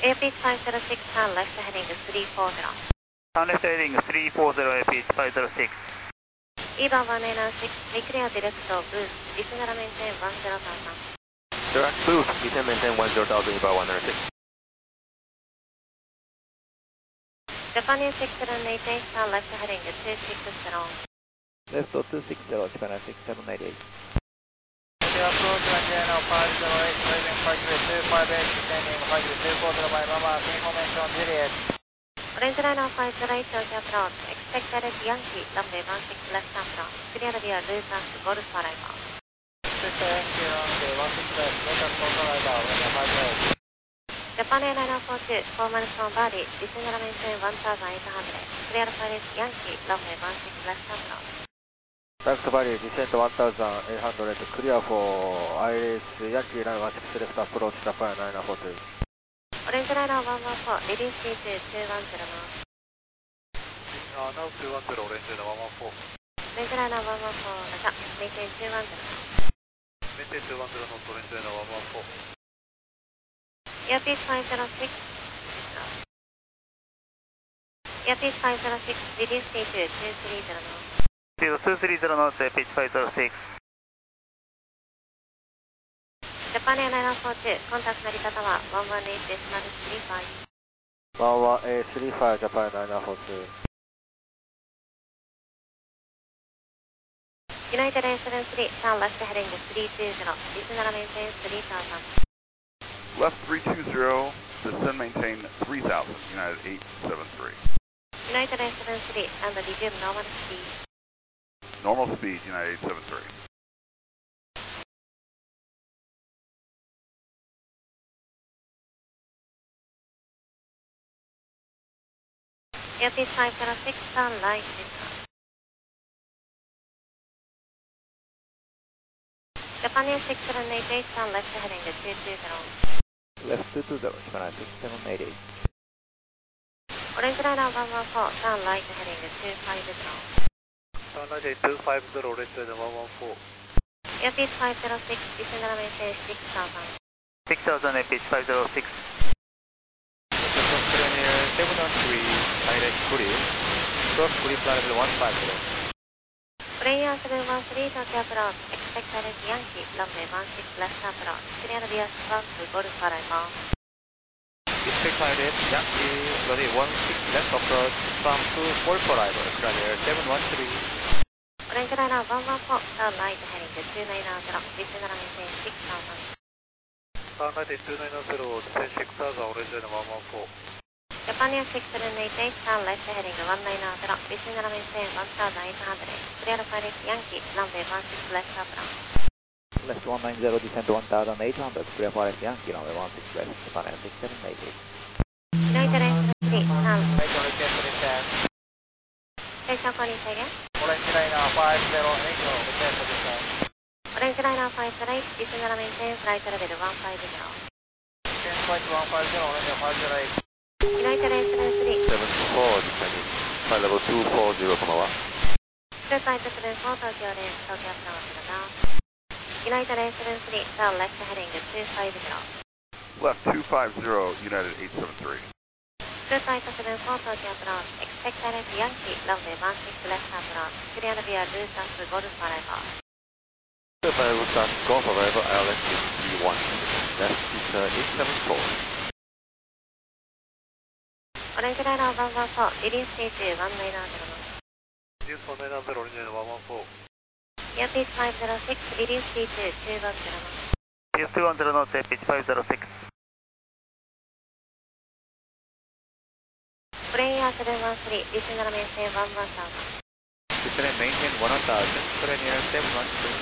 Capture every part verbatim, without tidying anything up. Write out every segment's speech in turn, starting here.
Air Pitch five zero six, turn left heading three four zero. Turn left heading three four zero, Air Pitch five zero six. E V A one nine nine six, make clear direct boost, descend and maintain one zero thousand. Direct boost, descend maintain one zero thousand, E V A one nine nine six. Japan Air six seven eight eight, turn left heading two six zero. Left two six zero, Japan Air six seven eight eight. Approach one zero five zero eight, raising five two five eight, descending five two four zero by Mama, information Juliet. Orange Liner five zero eight, Georgia approach, expect direct Yankee, runway one six left approach, clear via Lucas, Golf arrival. Expect Yankee, runway one six left, Lucas, Golf arrival, runway five zero eight. Japan Airliner four two, formal from Bali, descend and maintain one thousand eight hundred, clear pilot Yankee, runway one six left approach. Direct Bali, descend one thousand eight hundred, clear for I L S Yankee, runway one six left approach, Japan nine four two. Orange Liner one one four, release T two two one zero knots. Uh, now two one zero, Orange Liner one one four. Orange Liner one one four, maintain two one zero. Maintain two one zero knots, Orange Liner one one four. Air Pitch five zero six. Air Pitch five zero six, release T two two three zero knots. two three zero knots, Air Pitch five zero six. Japan Airliner four two, contact Narita Tower one one eight decimal three five. one one eight three five, Japan nine four two. United A seven three, turn left heading three two zero, descend and maintain three thousand. Left three two zero, descend maintain three thousand, United eight seven three. United A seven three, and resume normal speed. Normal speed, United eight seven three. Air Pitch five zero six, turn right distance. Japan Air six seven eight eight, turn left heading two two zero. Left two two zero, Japan Air six seven eight eight. Orange Liner one one four, turn right heading two five zero. Turn right two five zero, Orange Liner one one four. Air Pitch five zero six, descend and maintain six thousand. six thousand, Air Pitch five zero six. seven one three, direct clear. Cross clear plan level one five zero. Player seven one three, Tokyo approach, expect direct Yankee, runway one six left approach, clear via Swank, Golf arrival. Expect direct Yankee, runway one six left approach, Swank to Golf arrival, clear seven one three. Orange Liner one one four, turn right heading two nine zero, descend and maintain six thousand. Turn right two nine zero, descend six thousand, Orange Liner one one four. Japan Air six seven eight eight, turn left heading one nine zero, descend and maintain one thousand eight hundred, clear pilot Yankee, runway one six left approach. Left one nine zero, descend one thousand eight hundred, clear for Yankee, runway one six left, Japan Air six seven eight eight. United A seven three, turn. Right on the ten. Station calling again. Orange Liner five zero eight, return to the ten. Orange Liner five zero eight, descend and maintain flight level one five zero. ten flight one five zero, Orange five zero eight. United A seven three. seven four, descending. Flight level two four zero, Komawa. Clear flight seven four, Tokyo Lane, Tokyo approach to the down. United A seven three, turn left heading two five zero. Left two five zero, United eight seven three. Clear flight seven four, Tokyo approach, expect direct Yankee, runway one six left approach, clear via Lucas, Golf arrival. Clear for Lucas, Golf arrival, I L S three one. Left is uh, eight seven four. Orange Liner one one four, release T two one nine zero. Reduce one nine zero, Orange Liner one one four. Air Pitch five zero six, release T two two one zero. two one zero knots, Air Pitch five zero six. Player seven one three, descend and maintain one one thousand. Descend and maintain one thousand, Player seven one three.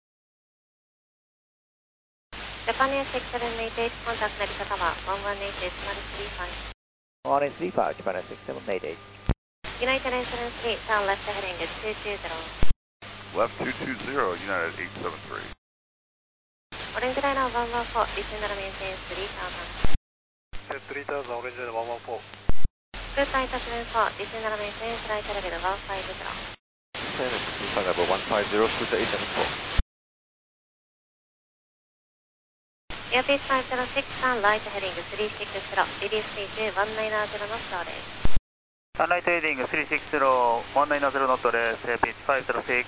Japan Air six seven eight eight, contact Narita Tower one one eight decimal three five. one eight three five, Japan Air six seven eight eight. United A seven three, turn left heading two two zero. Left two two zero, United eight seven three. Orange Liner one one four, descend and maintain three thousand. Descend three thousand, Orange Liner one one four. Clear flight seven four, descend and maintain flight level one five zero. Descend flight level one five zero, cruiser eight seven four. Airspeed five zero six, turn right heading three six zero, release speed one nine zero knots, release. Turn right heading three six zero, one nine zero knots, release, pitch five zero six.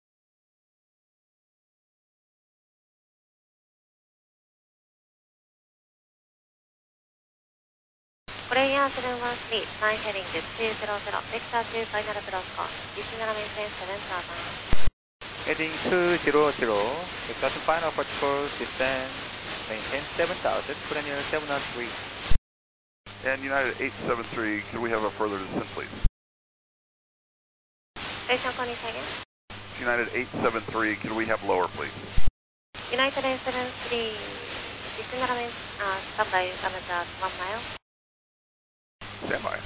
Korean seven one three, turn heading two zero zero, vector two final approach course, descend and maintain seven thousand. Heading two zero zero, vector to final approach course, descend, maintain seven thousand, Premier seven one three. And United eight seven three, can we have a further descent, please? Station call again. United eight seven three, can we have lower, please? United eight seven three, descend and maintain, uh, stop by another one mile. Stand by.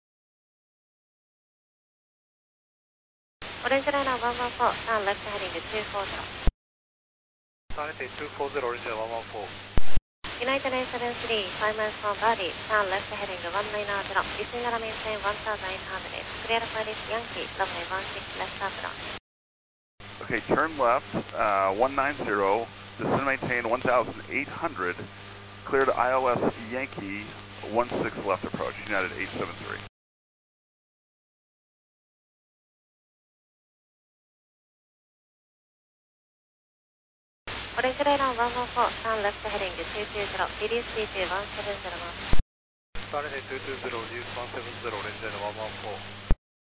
Orange Liner one one four, turn left heading two four zero. Turn right two four zero, Orange Liner one one four. United eight seven three, five miles from Bali, turn left heading one nine zero, descend and maintain one thousand eight hundred, clear for this Yankee, runway one six left approach. Okay, turn left, uh, one nine zero, descend and maintain one thousand eight hundred, clear to I L S Yankee, one six left approach, United eight seven three. Orange Liner one one four, turn left heading two two zero, release speed one seven zero knots. Turn right two two zero, reduce one seven zero, Orange Liner one one four.